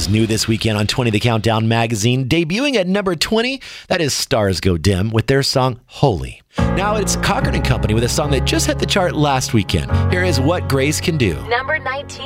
is new this weekend on 20 The Countdown magazine. Debuting at number 20, that is Stars Go Dim with their song Holy. Now it's Cochran & Company with a song that just hit the chart last weekend. Here is What Grace Can Do. Number 19.